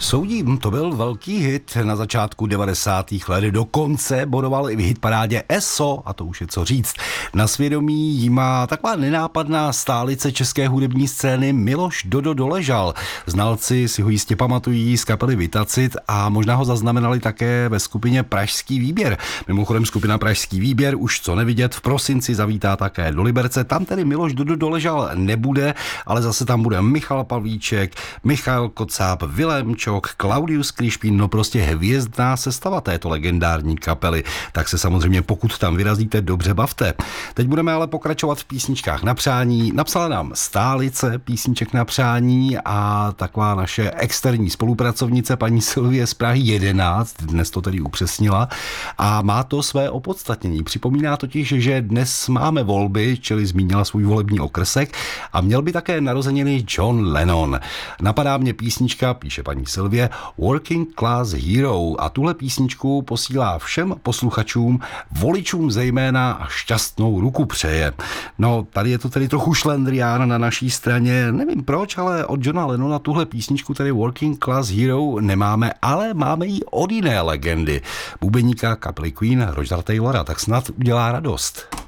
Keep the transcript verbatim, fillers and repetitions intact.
Soudím, to byl velký hit na začátku devadesátých let, dokonce bodoval i v hitparádě E S O, a to už je co říct. Na svědomí jí má taková nenápadná stálice české hudební scény Miloš Dodo Doležal. Znalci si ho jistě pamatují z kapely Vitacit a možná ho zaznamenali také ve skupině Pražský výběr. Mimochodem skupina Pražský výběr už co nevidět v prosinci zavítá také do Liberce. Tam tedy Miloš Dodo Doležal nebude, ale zase tam bude Michal Pavlíček, Michal Kocáb, Vilém Čok, Klaudius Krišpín, no prostě hvězdná sestava této legendární kapely. Tak se samozřejmě, pokud tam vyrazíte, dobře bavte. Teď budeme ale pokračovat v písničkách na přání. Napsala nám stálice písniček na přání a taková naše externí spolupracovnice paní Sylvie z Prahy jedenáct, dnes to tedy upřesnila a má to své opodstatnění. Připomíná totiž, že dnes máme volby, čili zmínila svůj volební okrsek a měl by také narozeniny John Lennon. Napadá mě písnička, píše paní Sylvie, Working Class Hero a tuhle písničku posílá všem posluchačům, voličům zejména a šťastnou ruku přeje. No, tady je to tedy trochu šlendrián na naší straně, nevím proč, ale od Johna Lennona tuhle písničku, tedy Working Class Hero, nemáme, ale máme ji od jiné legendy. Bubeníka kapely Queen Rogera Taylora, tak snad udělá radost.